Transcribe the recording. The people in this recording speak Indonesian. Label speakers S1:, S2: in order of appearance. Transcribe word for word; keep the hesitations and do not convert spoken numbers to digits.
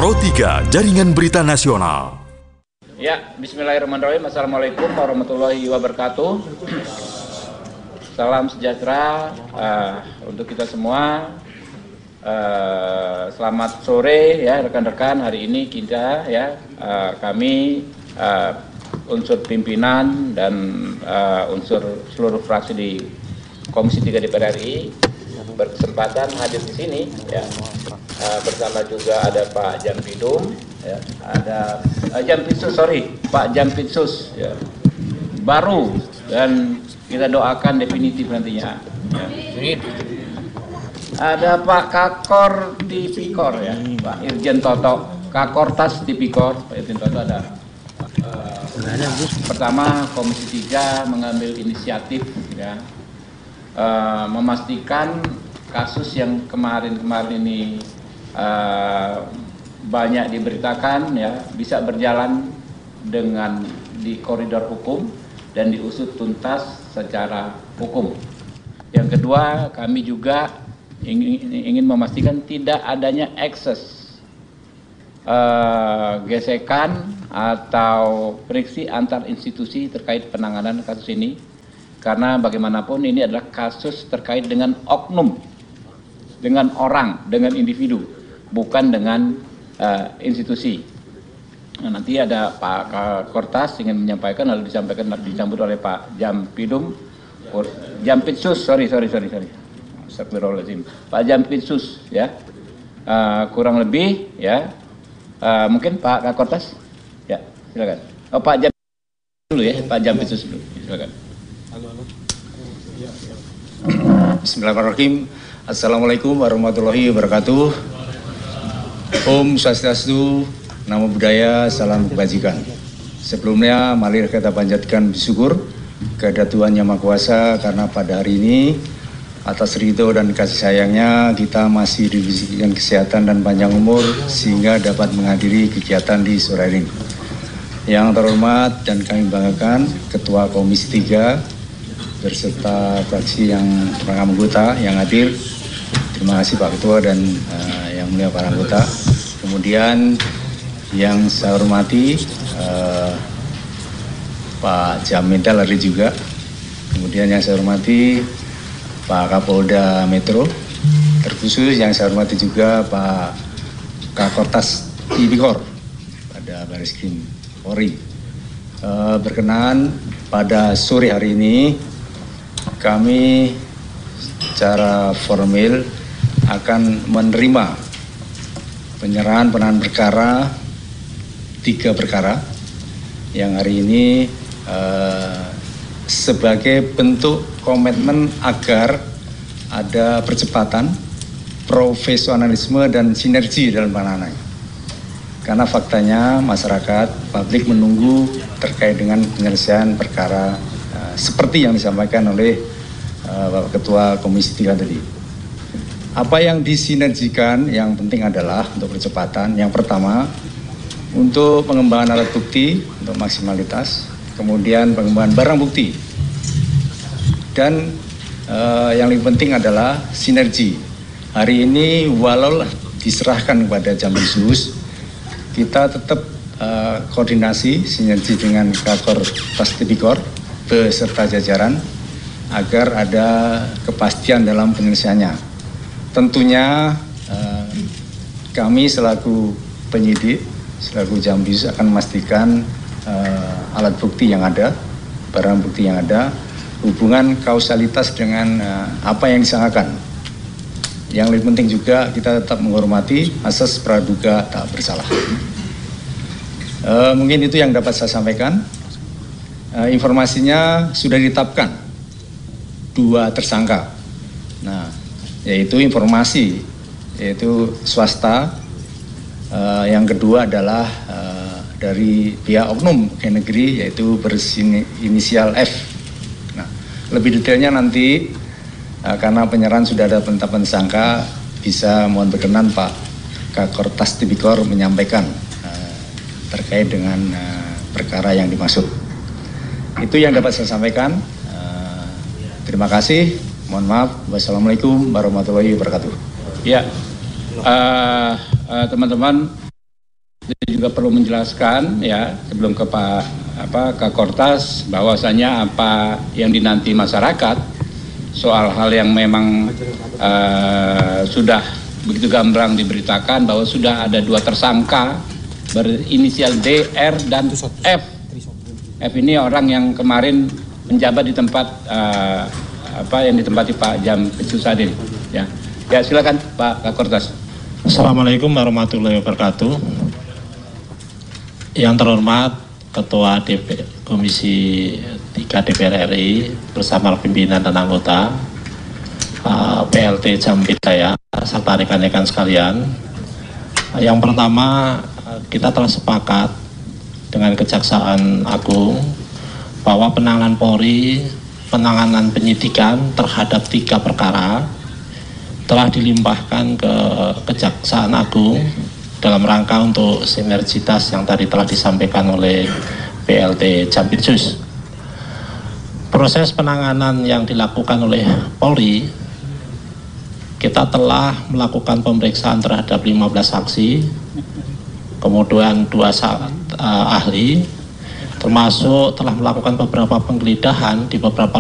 S1: Pro tiga, Jaringan Berita Nasional.
S2: Ya, bismillahirrahmanirrahim. Assalamualaikum warahmatullahi wabarakatuh. Salam sejahtera uh, untuk kita semua. Uh, selamat sore ya rekan-rekan. Hari ini kita ya uh, kami uh, unsur pimpinan dan uh, unsur seluruh fraksi di Komisi tiga D P R R I berkesempatan hadir di sini ya. Uh, bersama juga ada Pak Jampidum, ya, ada uh, Jampitsus, sorry, Pak Jampitsus, ya, baru dan kita doakan definitif nantinya. Ya. Ada Pak Kakor Tipikor, ya, Pak Irjen Toto, Kakortas Tipikor, Pak Irjen Toto ada. Uh, pertama Komisi tiga mengambil inisiatif, ya, uh, memastikan kasus yang kemarin-kemarin ini Uh, banyak diberitakan ya bisa berjalan dengan di koridor hukum dan diusut tuntas secara hukum. Yang kedua, kami juga ingin, ingin memastikan tidak adanya ekses uh, gesekan atau friksi antar institusi terkait penanganan kasus ini, karena bagaimanapun ini adalah kasus terkait dengan oknum, dengan orang, dengan individu, bukan dengan uh, institusi. Nah, nanti ada Pak Kortas ingin menyampaikan, lalu disampaikan disambut oleh Pak Jampidum, Jampitsus, sorry sorry sorry sorry, Astagfirullahaladzim, Pak Jampitsus, ya, uh, kurang lebih, ya, uh, mungkin Pak Kortas, ya, silakan. Oh, Pak Jampitsus dulu ya, Pak Jampitsus dulu, silakan.
S3: Bismillahirrahmanirrahim. Assalamualaikum warahmatullahi wabarakatuh. Om Swastiastu, Namo Buddhaya, Salam Kebajikan. Sebelumnya, mari kita panjatkan bersyukur kepada Tuhan Yang Maha Kuasa karena pada hari ini atas ridho dan kasih sayangnya kita masih diberikan kesehatan dan panjang umur sehingga dapat menghadiri kegiatan di sore ini. Yang terhormat dan kami banggakan Ketua Komisi tiga berserta fraksi yang anggota yang hadir. Terima kasih Pak Ketua dan uh, yang mulia para anggota. Kemudian yang saya hormati uh, Pak Jamintel hari juga. Kemudian yang saya hormati Pak Kapolda Metro. Terkhusus yang saya hormati juga Pak Kakortas Tipikor pada Bareskrim Polri. Uh, berkenan pada sore hari ini kami secara formal akan menerima penyerahan penanganan perkara tiga perkara yang hari ini uh, sebagai bentuk komitmen agar ada percepatan, profesionalisme dan sinergi dalam penanganannya. Karena faktanya masyarakat publik menunggu terkait dengan penyelesaian perkara uh, seperti yang disampaikan oleh uh, Bapak Ketua Komisi tiga tadi. Apa yang disinergikan yang penting adalah untuk percepatan. Yang pertama, untuk pengembangan alat bukti untuk maksimalitas, kemudian pengembangan barang bukti. Dan uh, yang lebih penting adalah sinergi. Hari ini walau diserahkan kepada Jampitsus, kita tetap uh, koordinasi sinergi dengan Kakortas Tipikor beserta jajaran agar ada kepastian dalam penyelesaiannya. Tentunya uh, kami selaku penyidik, selaku Jampitsus akan memastikan uh, alat bukti yang ada, barang bukti yang ada, hubungan kausalitas dengan uh, apa yang disangkakan. Yang lebih penting juga kita tetap menghormati asas praduga tak bersalah. Uh, mungkin itu yang dapat saya sampaikan. Uh, informasinya sudah ditetapkan dua tersangka. Nah, yaitu informasi, yaitu swasta. Uh, yang kedua adalah uh, dari pihak oknum pegawai negeri, yaitu berinisial F. Nah, lebih detailnya nanti uh, karena penyerahan sudah ada penetapan tersangka, bisa mohon berkenan Pak Kakortas Tipikor menyampaikan uh, terkait dengan uh, perkara yang dimaksud. Itu yang dapat saya sampaikan. Uh, terima kasih. Mohon maaf. Wassalamualaikum warahmatullahi wabarakatuh.
S2: Ya, uh, uh, teman-teman. Itu juga perlu menjelaskan ya sebelum ke Pak apa ke Kortas bahwasanya apa yang dinanti masyarakat soal hal yang memang uh, sudah begitu gamblang diberitakan bahwa sudah ada dua tersangka berinisial D, R, dan F. F ini orang yang kemarin menjabat di tempat uh, apa yang ditempati Pak Jam Susadin. Ya, ya silakan Pak Kortas.
S4: Assalamualaikum warahmatullahi wabarakatuh. Yang terhormat Ketua D P, Komisi tiga D P R R I bersama pimpinan dan anggota, uh, P L T Jam Bidaya serta rekan-rekan sekalian. Yang pertama, kita telah sepakat dengan Kejaksaan Agung bahwa penanganan Polri, penanganan penyidikan terhadap tiga perkara telah dilimpahkan ke Kejaksaan Agung dalam rangka untuk sinergitas yang tadi telah disampaikan oleh P L T Jampitsus. Proses penanganan yang dilakukan oleh Polri, kita telah melakukan pemeriksaan terhadap lima belas saksi, kemudian dua uh, ahli, termasuk telah melakukan beberapa penggeledahan di beberapa